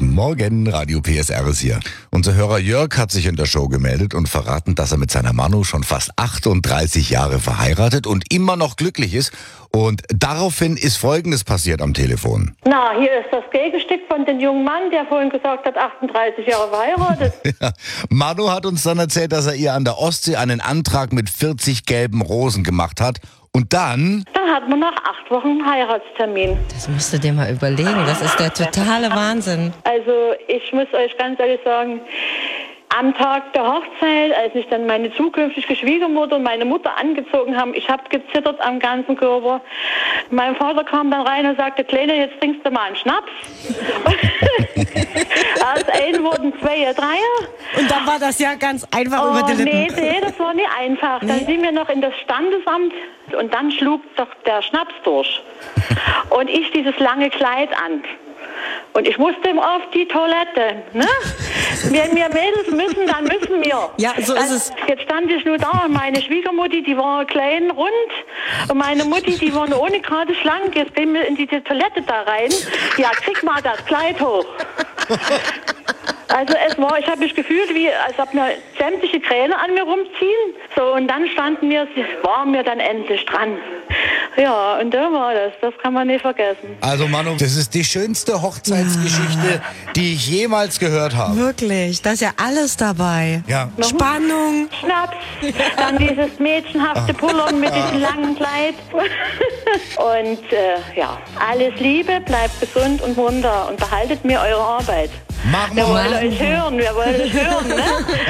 Guten Morgen, Radio PSR ist hier. Unser Hörer Jörg hat sich in der Show gemeldet und verraten, dass er mit seiner Manu schon fast 38 Jahre verheiratet und immer noch glücklich ist. Und daraufhin ist Folgendes passiert am Telefon. Na, hier ist das Gegenstück von dem jungen Mann, der vorhin gesagt hat, 38 Jahre verheiratet. Ja, Manu hat uns dann erzählt, dass er ihr an der Ostsee einen Antrag mit 40 gelben Rosen gemacht hat. Und dann Hat man nach 8 Wochen einen Heiratstermin. Das musst du dir mal überlegen. Das ist der totale Wahnsinn. Also ich muss euch ganz ehrlich sagen, am Tag der Hochzeit, als ich dann meine zukünftige Schwiegermutter und meine Mutter angezogen haben, ich habe gezittert am ganzen Körper. Mein Vater kam dann rein und sagte, Kleine, jetzt trinkst du mal einen Schnaps. Aus 1 wurden 2, 3. Und dann war das ja ganz einfach über die Lippen. Nee, das war nicht einfach. Dann sind wir noch in das Standesamt und dann schlug doch der Schnaps durch. Und ich dieses lange Kleid an. Und ich musste auf die Toilette. Ne? Wir Mädels müssen, dann müssen wir. Ja, so ist es. Jetzt stand ich nur da und meine Schwiegermutti, die war klein, rund. Und meine Mutti, die war nur ohne gerade schlank. Jetzt gehen wir in die Toilette da rein. Ja, krieg mal das Kleid hoch. Also ich habe mich gefühlt, wie als ob mir sämtliche Kräne an mir rumziehen. So, und dann waren wir dann endlich dran. Ja, und da war das kann man nicht vergessen. Also Manu, das ist die schönste Hochzeitsgeschichte, die ich jemals gehört habe. Wirklich, da ist ja alles dabei. Ja. Spannung. Schnaps, dann dieses mädchenhafte Pullern mit diesem langen Kleid. Und alles Liebe, bleibt gesund und munter und behaltet mir eure Arbeit. Machen Wir wollen euch hören, ne?